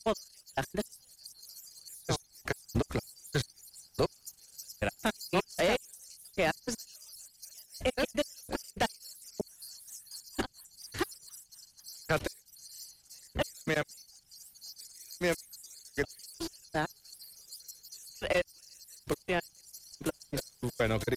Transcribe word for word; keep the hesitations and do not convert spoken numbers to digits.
la gente no, claro, no, era, eh, que antes eh, de- Fíjate, mira, mira, eh, bueno, querido